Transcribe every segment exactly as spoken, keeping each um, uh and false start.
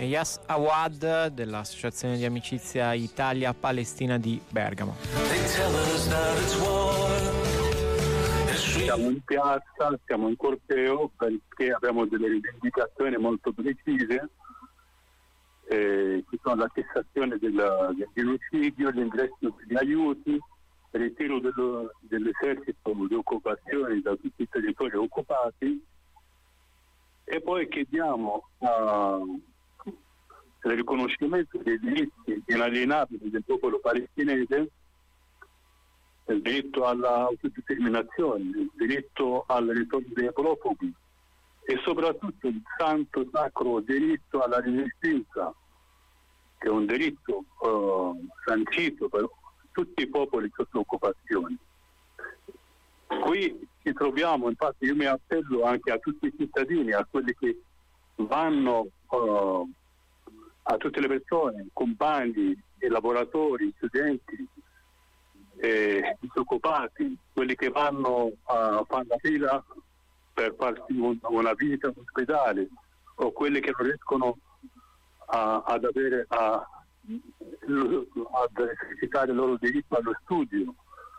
Yas Awad dell'Associazione di Amicizia Italia-Palestina di Bergamo. Siamo in piazza, siamo in corteo perché abbiamo delle rivendicazioni molto precise. Eh, ci sono la cessazione del, del genocidio, l'ingresso degli aiuti, il ritiro dello, dell'esercito di occupazione da tutti i territori occupati, e poi chiediamo uh, il riconoscimento dei diritti inalienabili del popolo palestinese, il diritto all'autodeterminazione, il diritto al ritorno dei profughi e soprattutto il santo sacro diritto alla resistenza, che è un diritto uh, sancito per tutti i popoli sotto occupazione. Qui ci troviamo, infatti io mi appello anche a tutti i cittadini, a quelli che vanno, uh, a tutte le persone, compagni, i lavoratori, studenti, eh, disoccupati, quelli che vanno a fare la fila per farsi un, una visita all'ospedale, o quelli che non riescono a, ad avere a, ad esercitare il loro diritto allo studio,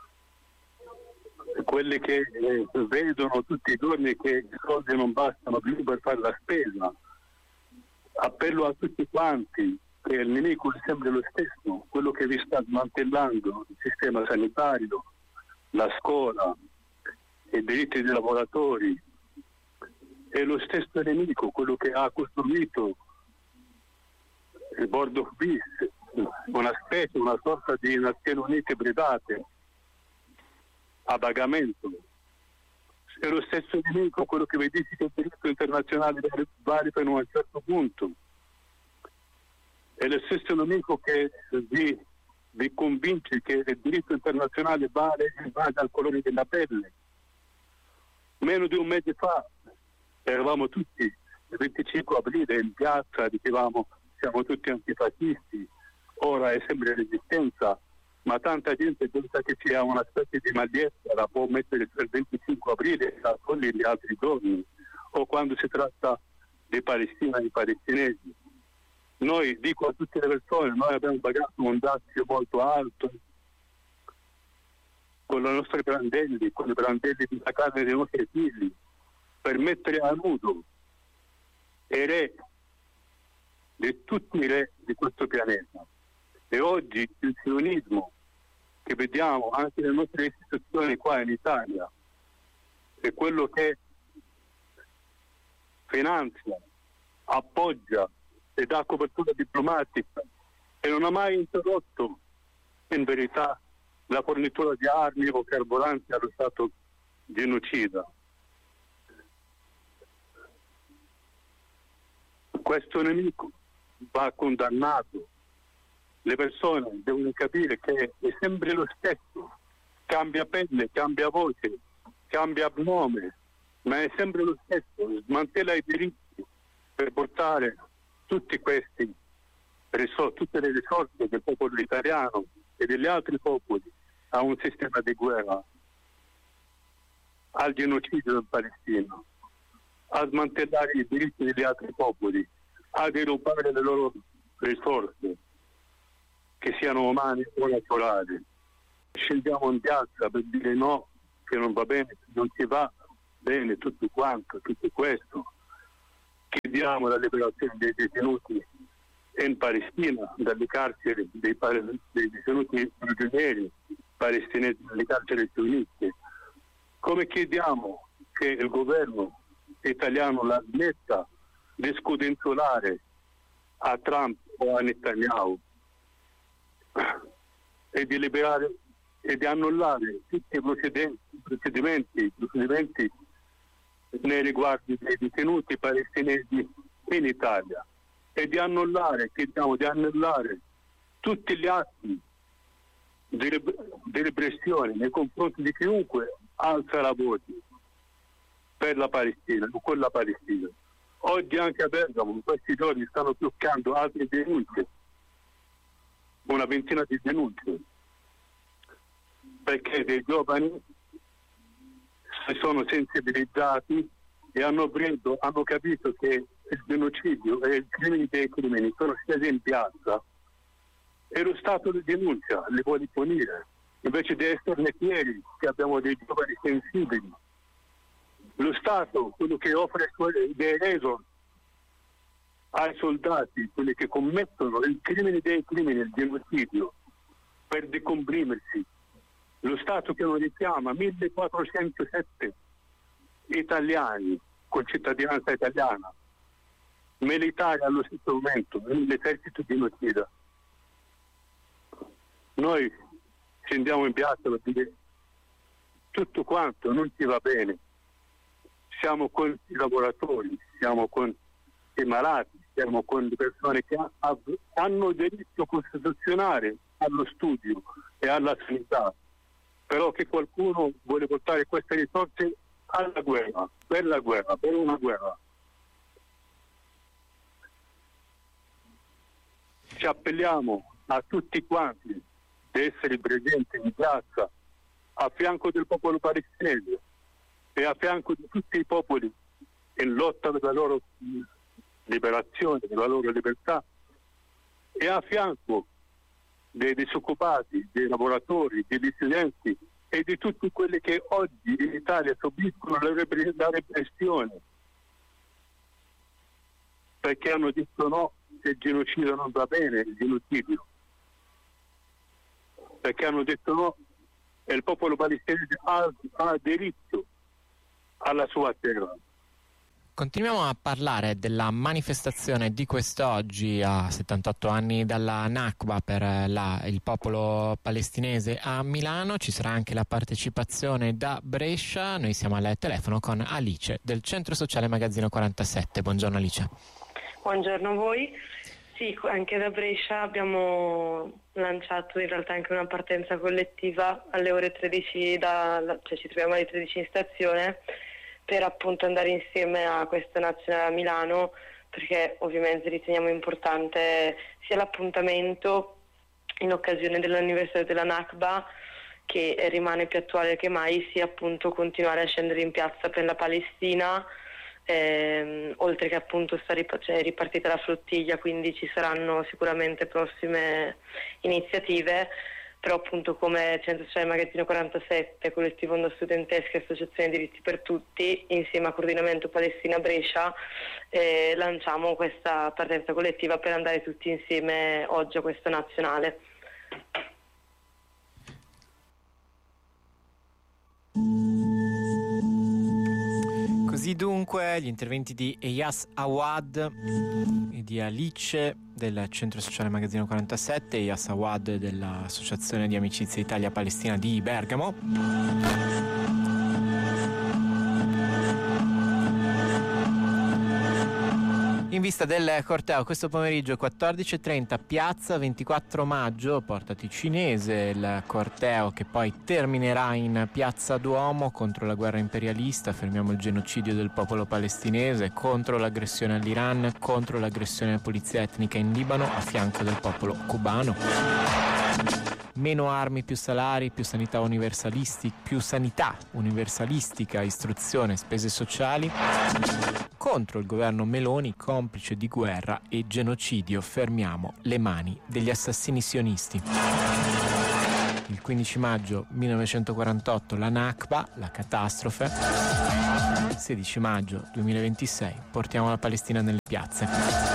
quelli che eh, vedono tutti i giorni che i soldi non bastano più per fare la spesa. Appello a tutti quanti che il nemico è sempre lo stesso, quello che vi sta smantellando il sistema sanitario, la scuola, i diritti dei lavoratori. È lo stesso nemico, quello che ha costruito il Board of Peace, una specie, una sorta di Nazioni Unite private a pagamento. È lo stesso nemico quello che vi dice che il diritto internazionale vale fino a un certo punto. È lo stesso nemico che vi, vi convince che il diritto internazionale vale in base al colore della pelle. Meno di un mese fa eravamo tutti il venticinque aprile in piazza, dicevamo siamo tutti antifascisti, ora è sempre resistenza, ma tanta gente pensa che sia una specie di maglietta, la può mettere il venticinque aprile e la toglie gli altri giorni, o quando si tratta di Palestina e palestinesi. Noi, dico a tutte le persone, noi abbiamo pagato un dazio molto alto con i nostri brandelli, con i brandelli di carne dei nostri figli, per mettere a nudo i re di tutti i re di questo pianeta. E oggi il sionismo che vediamo anche nelle nostre istituzioni qua in Italia è quello che finanzia, appoggia e dà copertura diplomatica e non ha mai interrotto in verità la fornitura di armi o carburanti allo Stato genocida. Questo nemico va condannato. Le persone devono capire che è sempre lo stesso, cambia pelle, cambia voce, cambia nome, ma è sempre lo stesso, smantella i diritti per portare tutti questi tutte le risorse del popolo italiano e degli altri popoli a un sistema di guerra, al genocidio del Palestina, a smantellare i diritti degli altri popoli, a derubare le loro risorse, che siano umane o naturali. Scendiamo in piazza per dire no, che non va bene, non si va bene tutto quanto, tutto questo. Chiediamo la liberazione dei detenuti in Palestina, dalle carceri dei, dei detenuti prigionieri palestinesi, dalle carceri sioniste. Come chiediamo che il governo italiano la smetta di scodinzolare a Trump o a Netanyahu e di liberare e di annullare tutti i procedimenti, procedimenti, procedimenti nei riguardi dei detenuti palestinesi in Italia, e di annullare, chiediamo di annullare tutti gli atti di, di repressione nei confronti di chiunque alza la voce per la Palestina, o con la Palestina. Oggi anche a Bergamo, in questi giorni, stanno bloccando altre denunce, una ventina di denunce, perché dei giovani si sono sensibilizzati e hanno preso, hanno capito che il genocidio e i crimini dei crimini sono scesi in piazza e lo Stato li denuncia, li vuole punire, invece di esserne fieri che abbiamo dei giovani sensibili. Lo Stato, quello che offre dei resort ai soldati, quelli che commettono il crimine dei crimini, il genocidio, per decomprimersi. Lo Stato che non richiama millequattrocentosette italiani con cittadinanza italiana, militari allo stesso momento, nell'esercito genocida. Noi scendiamo in piazza per dire tutto quanto non ci va bene. Siamo con i lavoratori, siamo con i malati, siamo con le persone che ha, hanno diritto costituzionale allo studio e alla sanità, però che qualcuno vuole portare queste risorse alla guerra, per la guerra, per una guerra. Ci appelliamo a tutti quanti di essere presenti in piazza a fianco del popolo palestinese e a fianco di tutti i popoli in lotta per la loro liberazione, per la loro libertà, e a fianco dei disoccupati, dei lavoratori, dei dissidenti e di tutti quelli che oggi in Italia subiscono la repressione perché hanno detto no, se il genocidio non va bene, il genocidio, perché hanno detto no e il popolo palestinese ha, ha diritto alla sua terra. Continuiamo a parlare della manifestazione di quest'oggi a settantotto anni dalla Nakba per la, il popolo palestinese a Milano. Ci sarà anche la partecipazione da Brescia. Noi siamo al telefono con Alice del Centro Sociale Magazzino quarantasette. Buongiorno Alice. Buongiorno a voi. Sì, anche da Brescia abbiamo lanciato in realtà anche una partenza collettiva alle ore tredici, da, cioè ci troviamo alle tredici in stazione per appunto andare insieme a questa nazionale a Milano, perché ovviamente riteniamo importante sia l'appuntamento in occasione dell'anniversario della Nakba, che rimane più attuale che mai, sia appunto continuare a scendere in piazza per la Palestina, ehm, oltre che appunto sta rip- cioè, ripartita la flottiglia, quindi ci saranno sicuramente prossime iniziative. Però appunto come Centro Sociale Magazzino quarantasette, Collettivo Onda Studentesca e Associazione Diritti per Tutti, insieme a Coordinamento Palestina Brescia, eh, lanciamo questa partenza collettiva per andare tutti insieme oggi a questa nazionale. Così dunque gli interventi di Eyas Awad e di Alice del Centro Sociale Magazzino quarantasette, Eyas Awad dell'Associazione di Amicizia Italia-Palestina di Bergamo. In vista del corteo questo pomeriggio quattordici e trenta, piazza ventiquattro maggio, Porta Ticinese, il corteo che poi terminerà in piazza Duomo contro la guerra imperialista. Fermiamo il genocidio del popolo palestinese, contro l'aggressione all'Iran, contro l'aggressione alla polizia etnica in Libano, a fianco del popolo cubano. Meno armi, più salari, più sanità universalistica, più sanità universalistica, istruzione, spese sociali. Contro il governo Meloni, complice di guerra e genocidio, fermiamo le mani degli assassini sionisti. Il quindici maggio millenovecentoquarantotto la Nakba, la catastrofe. sedici maggio duemilaventisei portiamo la Palestina nelle piazze.